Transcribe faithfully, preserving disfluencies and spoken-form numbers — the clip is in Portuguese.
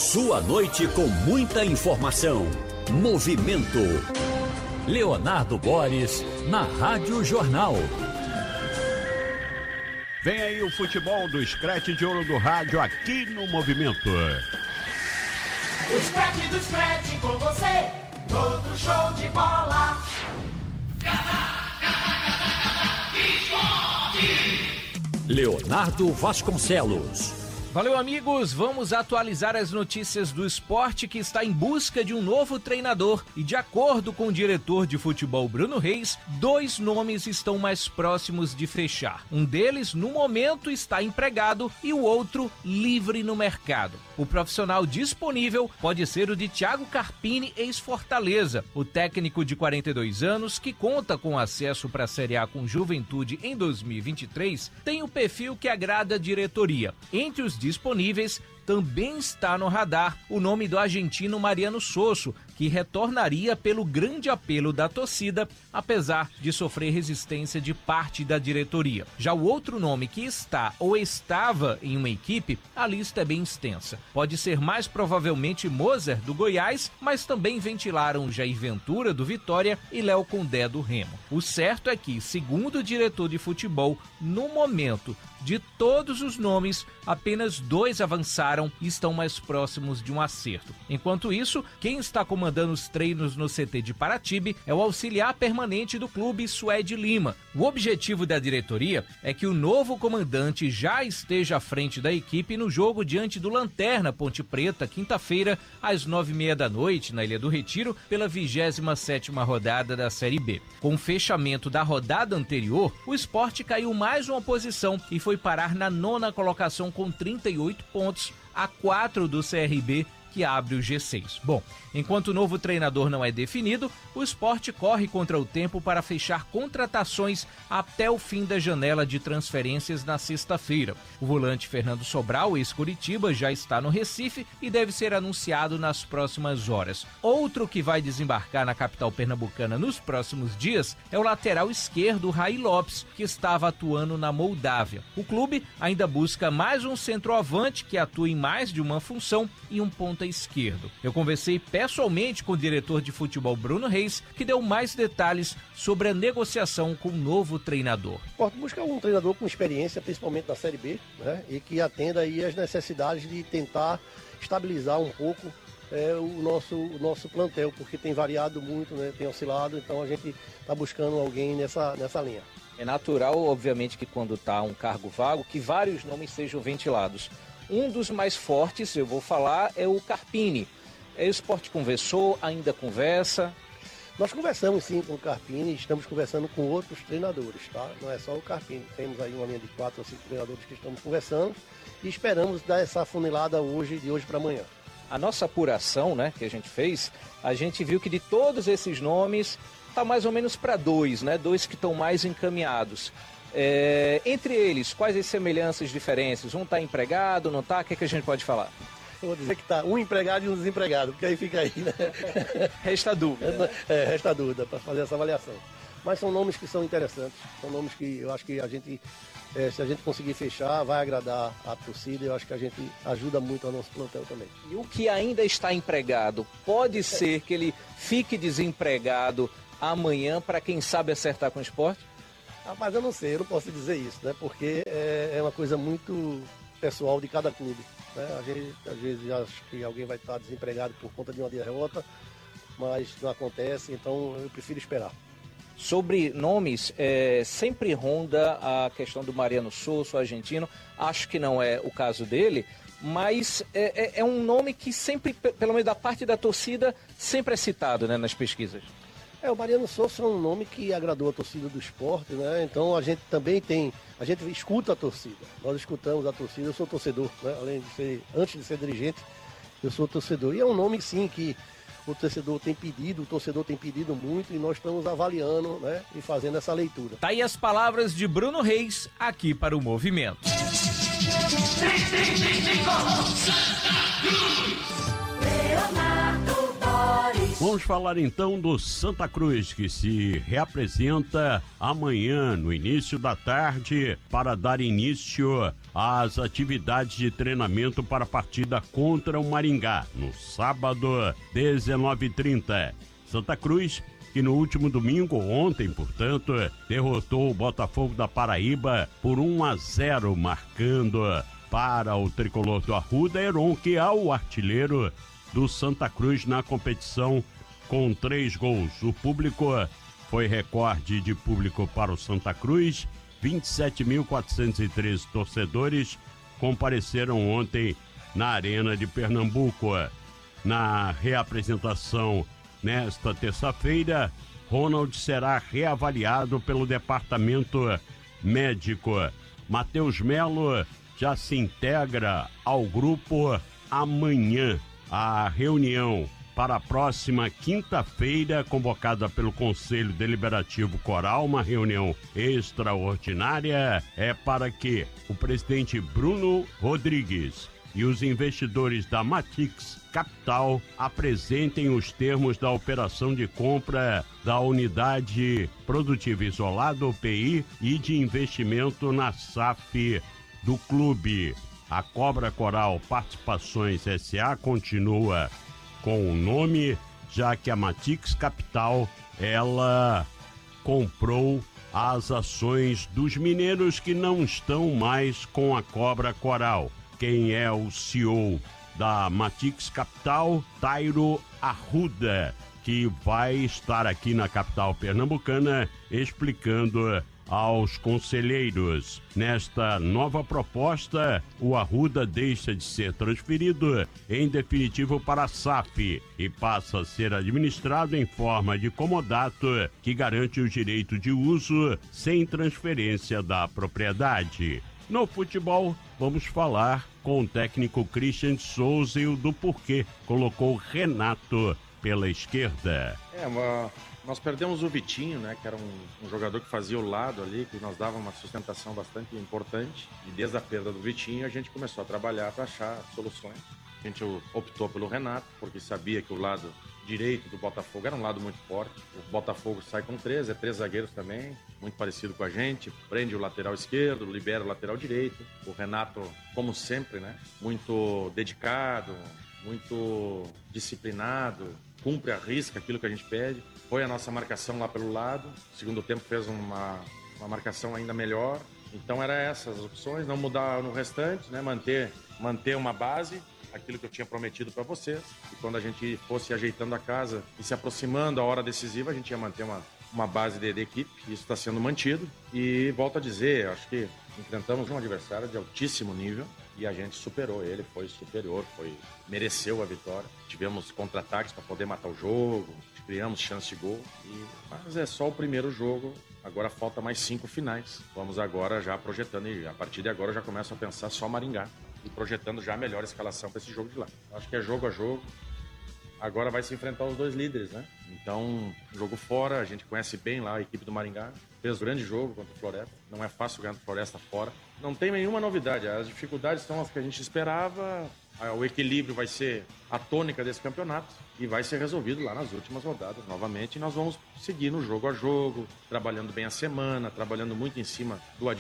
Sua noite com muita informação. Movimento. Leonardo Boris, na Rádio Jornal. Vem aí o futebol do Scratch de Ouro do Rádio aqui no Movimento. O Scratch do Scratch com você, todo show de bola. Leonardo Vasconcelos. Valeu, amigos! Vamos atualizar as notícias do esporte, que está em busca de um novo treinador. E de acordo com o diretor de futebol Bruno Reis, dois nomes estão mais próximos de fechar. Um deles, no momento, está empregado e o outro livre no mercado. O profissional disponível pode ser o de Thiago Carpini, ex-Fortaleza. O técnico de quarenta e dois anos, que conta com acesso para a Série A com Juventude em dois mil e vinte e três, tem o perfil que agrada a diretoria. Entre os disponíveis, também está no radar o nome do argentino Mariano Sosso, que retornaria pelo grande apelo da torcida, apesar de sofrer resistência de parte da diretoria. Já o outro nome que está ou estava em uma equipe, a lista é bem extensa. Pode ser mais provavelmente Moser, do Goiás, mas também ventilaram Jair Ventura, do Vitória, e Léo Condé, do Remo. O certo é que, segundo o diretor de futebol, no momento, de todos os nomes, apenas dois avançaram e estão mais próximos de um acerto. Enquanto isso, quem está comandando os treinos no C T de Paratibe é o auxiliar permanente do clube, Suede Lima. O objetivo da diretoria é que o novo comandante já esteja à frente da equipe no jogo diante do Lanterna Ponte Preta, quinta-feira, às nove e meia da noite, na Ilha do Retiro, pela vigésima sétima rodada da Série B. Com o fechamento da rodada anterior, o Sport caiu mais uma posição e foi parar na nona colocação com trinta e oito pontos, a quatro do C R B, que abre o G seis. Bom, enquanto o novo treinador não é definido, o Sport corre contra o tempo para fechar contratações até o fim da janela de transferências na sexta-feira. O volante Fernando Sobral, ex-Curitiba, já está no Recife e deve ser anunciado nas próximas horas. Outro que vai desembarcar na capital pernambucana nos próximos dias é o lateral esquerdo Raí Lopes, que estava atuando na Moldávia. O clube ainda busca mais um centroavante que atue em mais de uma função e um ponta esquerdo. Eu conversei pessoalmente com o diretor de futebol Bruno Reis, que deu mais detalhes sobre a negociação com o novo treinador. O Sport busca um treinador com experiência, principalmente na Série B, né, e que atenda aí as necessidades de tentar estabilizar um pouco é, o, nosso, o nosso plantel, porque tem variado muito, né, tem oscilado, então a gente está buscando alguém nessa, nessa linha. É natural, obviamente, que quando está um cargo vago, que vários nomes sejam ventilados. Um dos mais fortes, eu vou falar, é o Carpini. O Sport conversou, ainda conversa? Nós conversamos sim com o Carpini, estamos conversando com outros treinadores, tá? Não é só o Carpini, temos aí uma linha de quatro ou cinco treinadores que estamos conversando e esperamos dar essa funilada hoje, de hoje para amanhã. A nossa apuração, né, que a gente fez, a gente viu que de todos esses nomes, tá mais ou menos para dois, né? Dois que estão mais encaminhados. É, entre eles, quais as semelhanças, diferenças? Um está empregado, não está? O que, é que a gente pode falar? Eu vou dizer que está um empregado e um desempregado, porque aí fica aí, né? Resta dúvida. Né? É, resta dúvida para fazer essa avaliação. Mas são nomes que são interessantes, são nomes que eu acho que a gente, é, se a gente conseguir fechar, vai agradar a torcida e eu acho que a gente ajuda muito ao nosso plantel também. E o que ainda está empregado, pode ser que ele fique desempregado amanhã para quem sabe acertar com o Sport? Rapaz, eu não sei, eu não posso dizer isso, né? Porque é, é uma coisa muito pessoal de cada clube. Né? A gente, às vezes, acha que alguém vai estar desempregado por conta de uma derrota, mas não acontece, então eu prefiro esperar. Sobre nomes, é, sempre ronda a questão do Mariano Sosso, argentino. Acho que não é o caso dele, mas é, é, é um nome que sempre, pelo menos da parte da torcida, sempre é citado, né, nas pesquisas. É, o Mariano Sosso é um nome que agradou a torcida do Sport, né? Então a gente também tem, a gente escuta a torcida. Nós escutamos a torcida, eu sou torcedor, né? Além de ser, antes de ser dirigente, eu sou torcedor. E é um nome sim que o torcedor tem pedido, o torcedor tem pedido muito e nós estamos avaliando, né? E fazendo essa leitura. Tá aí as palavras de Bruno Reis aqui para o Movimento. Leonardo Boris. Vamos falar então do Santa Cruz, que se reapresenta amanhã, no início da tarde, para dar início às atividades de treinamento para a partida contra o Maringá, no sábado, dezenove e trinta. Santa Cruz, que no último domingo, ontem, portanto, derrotou o Botafogo da Paraíba por um a zero, marcando para o tricolor do Arruda Heron, que é o artilheiro do Santa Cruz na competição, com três gols. O público foi recorde de público para o Santa Cruz. vinte e sete mil quatrocentos e treze torcedores compareceram ontem na Arena de Pernambuco. Na reapresentação nesta terça-feira, Ronald será reavaliado pelo departamento médico. Matheus Melo já se integra ao grupo amanhã. A reunião para a próxima quinta-feira, convocada pelo Conselho Deliberativo Coral, uma reunião extraordinária, é para que o presidente Bruno Rodrigues e os investidores da Matix Capital apresentem os termos da operação de compra da unidade produtiva isolada, U P I, e de investimento na S A F do clube. A Cobra Coral Participações S A continua com o nome, já que a Matix Capital, ela comprou as ações dos mineiros que não estão mais com a Cobra Coral. Quem é o C E O da Matix Capital? Tairo Arruda, que vai estar aqui na capital pernambucana explicando aos conselheiros. Nesta nova proposta, o Arruda deixa de ser transferido em definitivo para a S A F e passa a ser administrado em forma de comodato que garante o direito de uso sem transferência da propriedade. No futebol, vamos falar com o técnico Christian Souza e o do porquê colocou Renato pela esquerda. É, uma... Nós perdemos o Vitinho, né, que era um, um jogador que fazia o lado ali, que nos dava uma sustentação bastante importante. E desde a perda do Vitinho, a gente começou a trabalhar para achar soluções. A gente optou pelo Renato, porque sabia que o lado direito do Botafogo era um lado muito forte. O Botafogo sai com três, é três zagueiros também, muito parecido com a gente. Prende o lateral esquerdo, libera o lateral direito. O Renato, como sempre, né, muito dedicado, muito disciplinado, cumpre a risca aquilo que a gente pede. Foi a nossa marcação lá pelo lado. No segundo tempo fez uma, uma marcação ainda melhor. Então era essas as opções, não mudar no restante, né? Manter, manter uma base, aquilo que eu tinha prometido para vocês. E quando a gente fosse ajeitando a casa e se aproximando a hora decisiva, a gente ia manter uma, uma base de, de equipe. Isso está sendo mantido. E volto a dizer, acho que enfrentamos um adversário de altíssimo nível e a gente superou ele, foi superior, foi, mereceu a vitória. Tivemos contra-ataques para poder matar o jogo, criamos chance de gol, e, mas é só o primeiro jogo, agora falta mais cinco finais. Vamos agora já projetando, e a partir de agora eu já começo a pensar só Maringá e projetando já a melhor escalação para esse jogo de lá. Acho que é jogo a jogo. Agora vai se enfrentar os dois líderes, né? Então, jogo fora, a gente conhece bem lá a equipe do Maringá. Fez um grande jogo contra o Floresta. Não é fácil ganhar do Floresta fora. Não tem nenhuma novidade. As dificuldades são as que a gente esperava. O equilíbrio vai ser a tônica desse campeonato e vai ser resolvido lá nas últimas rodadas novamente. E nós vamos seguir no jogo a jogo, trabalhando bem a semana, trabalhando muito em cima do adversário.